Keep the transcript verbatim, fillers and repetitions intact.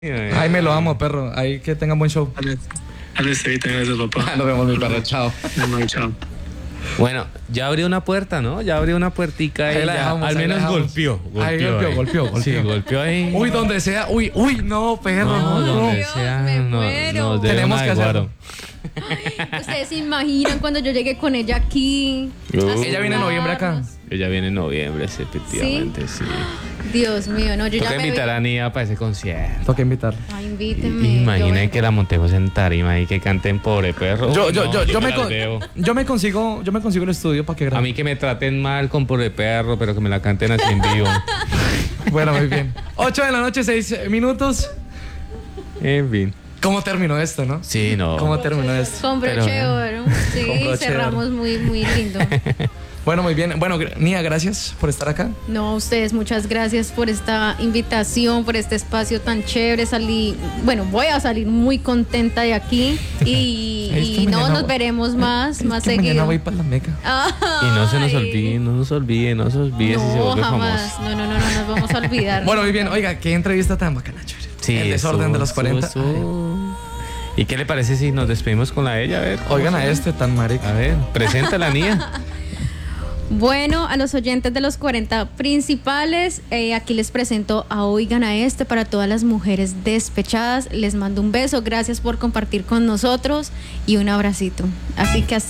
Ay, me lo amo, perro. Ahí que tengan buen show. Dale, Estevita, gracias, papá. Nos vemos, mi perro. Chao. No, chao. Bueno, ya abrió una puerta, ¿no? Ya abrió una puertica Ahí y la ya, dejamos, al ahí la menos dejamos. golpeó, golpeó. Ahí golpeó, ahí. golpeó, golpeó. Sí, golpeó ahí. Uy, donde sea. Uy, uy, no, perro. No, No, donde Dios, sea, me no, muero. nos debe Tenemos una que de hacerlo. guaro. Ustedes se imaginan cuando yo llegué con ella aquí. Uh. a Ella viene en noviembre acá. saludarnos. Ella viene en noviembre, sí, efectivamente, sí. Dios mío, no, yo Toca ya me invitar vi- a Nia para ese concierto. Toca invitar. Ay, Y- invíteme. Imaginen yo que la montemos en tarima y que canten Pobre Perro. Yo, Uy, yo, no, yo, yo, me las con- veo. yo me consigo, yo me consigo el estudio para que A grabe. mí que me traten mal con Pobre Perro, pero que me la canten así en vivo. Bueno, muy bien. ocho de la noche, seis minutos. En fin. ¿Cómo terminó esto, no? Sí, no. ¿Cómo terminó esto? Con broche de Pero- oro. Sí, Con broche de cerramos muy, muy lindo. Bueno, muy bien. Bueno, gr- Nia, gracias por estar acá. No, a ustedes, muchas gracias por esta invitación, por este espacio tan chévere. Salí, bueno, voy a salir muy contenta de aquí y, Es que y no, mañana nos voy- veremos más, Es más que mañana seguido. voy para la Meca. Y no se nos Ay. olvide, no nos olvide, no se olvide si se No, vuelve jamás. famoso. No, no, no, no nos vamos a olvidar. Bueno, muy bien. Oiga, qué entrevista tan bacana, chévere. Sí, El desorden estuvo- de los cuarenta. estuvo- estuvo. ¿Y qué le parece si nos despedimos con la de ella? A ver. Ay, oigan a este tan marica. A ver, presenta la Nia. Bueno, a los oyentes de los cuarenta principales, eh, aquí les presento a Oigan a Este para todas las mujeres despechadas. Les mando un beso, gracias por compartir con nosotros y un abracito. Así que así.